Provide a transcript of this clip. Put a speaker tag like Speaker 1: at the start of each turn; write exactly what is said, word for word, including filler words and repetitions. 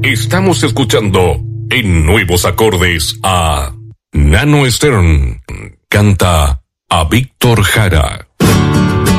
Speaker 1: Estamos escuchando en Nuevos Acordes a Nano Stern. Canta a Víctor Jara.